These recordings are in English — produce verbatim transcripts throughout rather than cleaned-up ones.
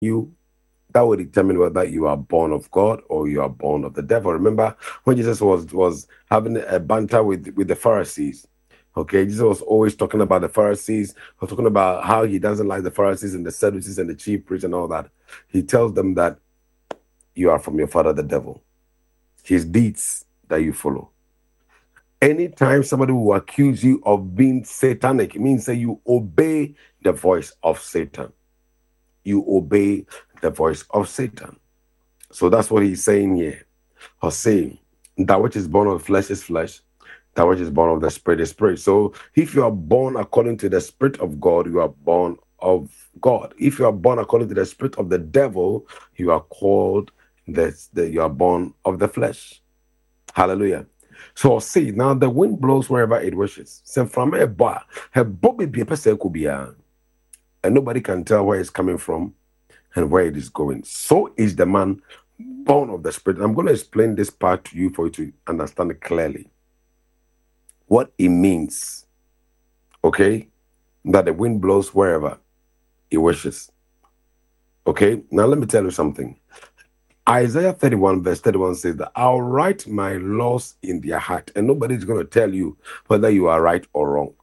you, that will determine whether you are born of God or you are born of the devil. Remember when Jesus was was having a banter with, with the Pharisees. Okay, Jesus was always talking about the Pharisees, was talking about how he doesn't like the Pharisees and the Sadducees and the chief priests and all that. He tells them that you are from your father, the devil. His deeds that you follow. Anytime somebody will accuse you of being satanic, it means that you obey the voice of Satan. You obey the voice of Satan. So that's what he's saying here. Or saying that which is born of flesh is flesh, that which is born of the spirit is spirit. So if you are born according to the spirit of God, you are born of God. If you are born according to the spirit of the devil, you are called that you are born of the flesh. Hallelujah. So see, now the wind blows wherever it wishes. Send from a bar, her bobby be a person could be, and nobody can tell where it's coming from and where it is going. So is the man born of the spirit. I'm going to explain this part to you for you to understand it clearly. What it means. Okay? That the wind blows wherever it wishes. Okay? Now let me tell you something. Isaiah thirty-one verse thirty-one says that I'll write my laws in their heart, and nobody's going to tell you whether you are right or wrong.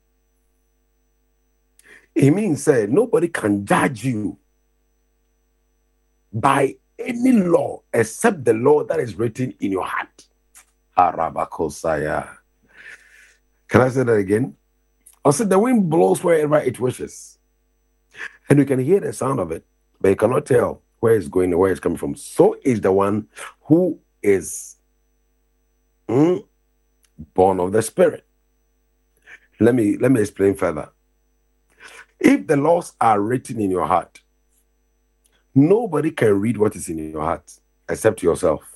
It means that nobody can judge you by any law except the law that is written in your heart. Arabakosaya. Can I say that again? I said the wind blows wherever it wishes. And you can hear the sound of it, but you cannot tell where it's going and where it's coming from. So is the one who is mm, born of the Spirit. Let me let me explain further. If the laws are written in your heart, nobody can read what is in your heart except yourself.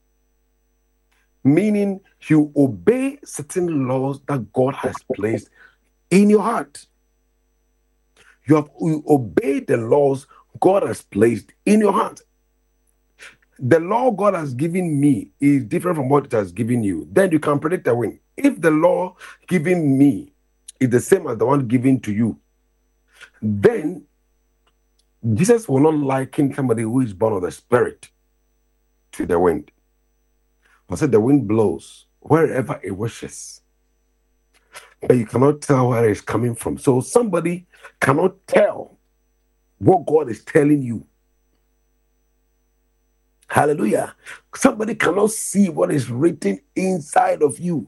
Meaning you obey certain laws that God has placed in your heart. You have you obey the laws God has placed in your heart. The law God has given me is different from what it has given you. Then you can predict the wind. If the law given me is the same as the one given to you, then Jesus will not liken somebody who is born of the Spirit to the wind. I said the wind blows wherever it wishes, but you cannot tell where it's coming from. So somebody cannot tell what God is telling you. Hallelujah. Somebody cannot see what is written inside of you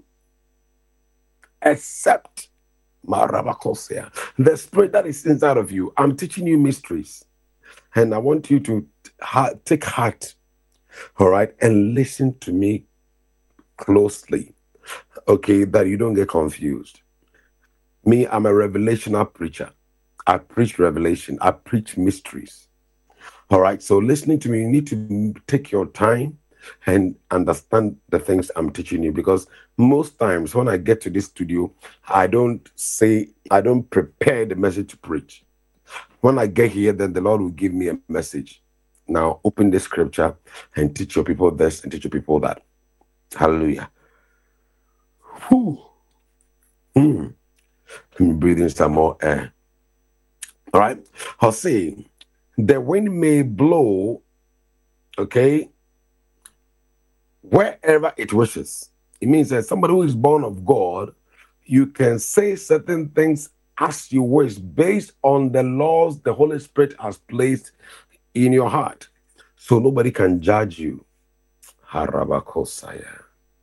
except Marabakosia, the spirit that is inside of you. I'm teaching you mysteries, and I want you to ha- take heart, all right, and listen to me closely, okay, that you don't get confused. Me, I'm a revelational preacher. I preach revelation. I preach mysteries. All right, so listening to me, you need to take your time and understand the things I'm teaching you, because most times when I get to this studio, I don't say, I don't prepare the message to preach. When I get here, then the Lord will give me a message. Now, open the scripture and teach your people this and teach your people that. Hallelujah. Whew. Mm. Let me breathe in some more air. All right. I'll say, the wind may blow, okay, wherever it wishes. It means that somebody who is born of God, you can say certain things as you wish based on the laws the Holy Spirit has placed in your heart. So nobody can judge you. Harabakosaya.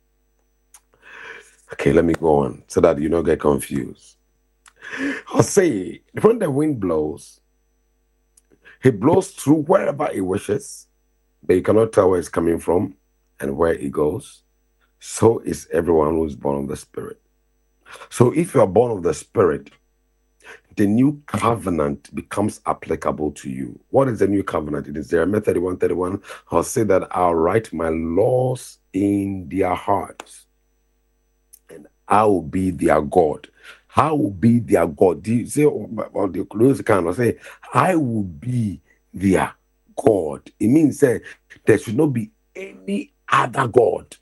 Okay, let me go on so that you don't get confused. I'll say, when the wind blows, it blows through wherever it wishes, but you cannot tell where it's coming from and where it goes. So is everyone who is born of the Spirit. So if you are born of the Spirit, the new covenant becomes applicable to you. What is the new covenant? It is Jeremiah thirty-one thirty-one. I'll say that I'll write my laws in their hearts, and I will be their God. I will be their God. Do you say, or the close kind of say, I will be their God. It means that there should not be any other God.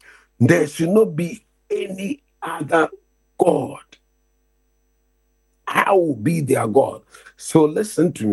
There should not be any other God. I will be their God. So listen to me.